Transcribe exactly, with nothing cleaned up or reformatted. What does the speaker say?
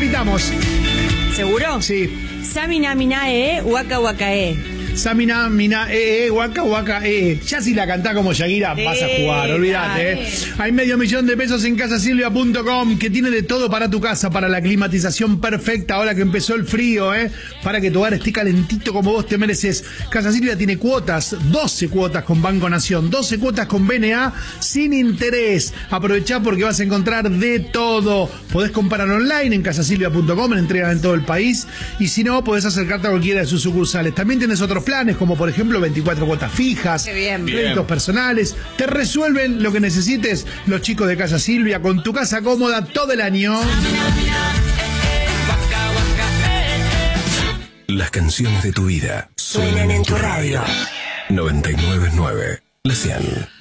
invitamos. ¿Seguro? Sí. Samina mina e, waka waka e. Samina, mina, eh, eh, waka, waka, eh. Ya si la cantás como Shakira, Sí, vas a jugar, olvídate. Eh. Hay medio millón de pesos en casa silvia punto com que tiene de todo para tu casa, para la climatización perfecta, ahora que empezó el frío, eh, para que tu hogar esté calentito como vos te mereces. Casa Silvia tiene cuotas, doce cuotas con Banco Nación, doce cuotas con B N A sin interés. Aprovechá porque vas a encontrar de todo. Podés comprar online en casa silvia punto com, en entrega en todo el país, y si no, podés acercarte a cualquiera de sus sucursales. También tienes otros planes, como por ejemplo veinticuatro cuotas fijas, bien, créditos bien. personales. Te resuelven lo que necesites los chicos de Casa Silvia, con tu casa cómoda todo el año. Las canciones de tu vida suenan en tu radio. noventa y nueve punto nueve La cien.